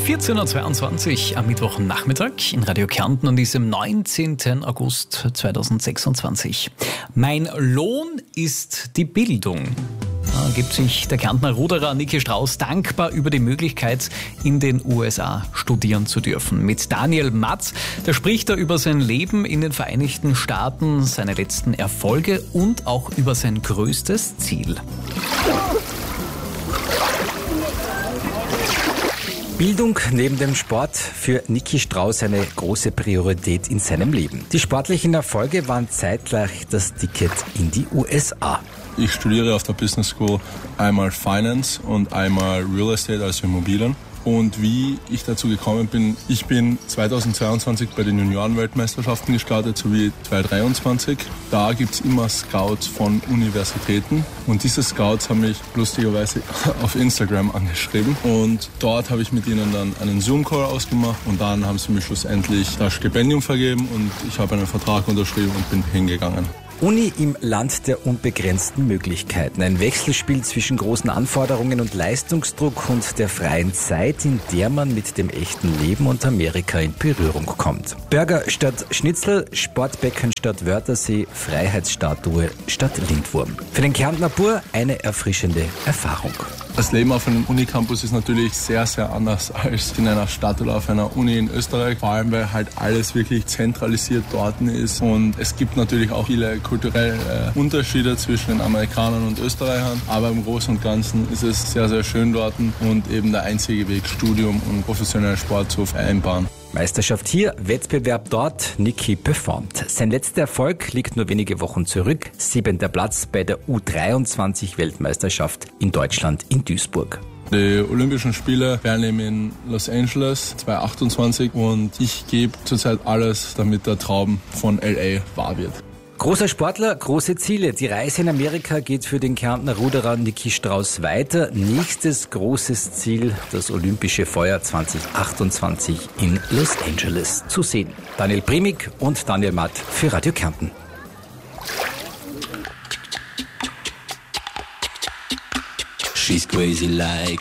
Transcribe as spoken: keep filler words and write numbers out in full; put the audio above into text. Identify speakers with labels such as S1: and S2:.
S1: vierzehn Uhr zweiundzwanzig am Mittwochnachmittag in Radio Kärnten an diesem neunzehnten August zweitausendsechsundzwanzig. Mein Lohn ist die Bildung. Da gibt sich der Kärntner Ruderer Niki Strauß dankbar über die Möglichkeit, in den U S A studieren zu dürfen. Mit Daniel Matz, da spricht er über sein Leben in den Vereinigten Staaten, seine letzten Erfolge und auch über sein größtes Ziel.
S2: Bildung neben dem Sport für Niki Strauß eine große Priorität in seinem Leben. Die sportlichen Erfolge waren zeitgleich das Ticket in die U S A.
S3: Ich studiere auf der Business School einmal Finance und einmal Real Estate, also Immobilien. Und wie ich dazu gekommen bin, ich bin zweitausendzweiundzwanzig bei den Juniorenweltmeisterschaften gestartet, sowie zweitausenddreiundzwanzig. Da gibt's immer Scouts von Universitäten und diese Scouts haben mich lustigerweise auf Instagram angeschrieben und dort habe ich mit ihnen dann einen Zoom-Call ausgemacht und dann haben sie mir schlussendlich das Stipendium vergeben und ich habe einen Vertrag unterschrieben und bin hingegangen.
S2: Uni im Land der unbegrenzten Möglichkeiten. Ein Wechselspiel zwischen großen Anforderungen und Leistungsdruck und der freien Zeit, in der man mit dem echten Leben und Amerika in Berührung kommt. Burger statt Schnitzel, Sportbecken statt Wörthersee, Freiheitsstatue statt Lindwurm. Für den Kärntner Bur eine erfrischende Erfahrung.
S3: Das Leben auf einem Unicampus ist natürlich sehr, sehr anders als in einer Stadt oder auf einer Uni in Österreich. Vor allem, weil halt alles wirklich zentralisiert dort ist. Und es gibt natürlich auch viele kulturelle Unterschiede zwischen den Amerikanern und Österreichern. Aber im Großen und Ganzen ist es sehr, sehr schön dort und eben der einzige Weg, Studium und professionellen Sport zu vereinbaren.
S2: Meisterschaft hier, Wettbewerb dort, Niki performt. Sein letzter Erfolg liegt nur wenige Wochen zurück. Siebenter Platz bei der U dreiundzwanzig Weltmeisterschaft in Deutschland in Duisburg.
S3: Die Olympischen Spiele werden eben in Los Angeles zweitausendachtundzwanzig und ich gebe zurzeit alles, damit der Traum von L A wahr wird.
S2: Großer Sportler, große Ziele. Die Reise in Amerika geht für den Kärntner Ruderer Niki Strauß weiter. Nächstes großes Ziel, das Olympische Feuer zweitausendachtundzwanzig in Los Angeles zu sehen. Daniel Primig und Daniel Matt für Radio Kärnten.
S4: She's crazy like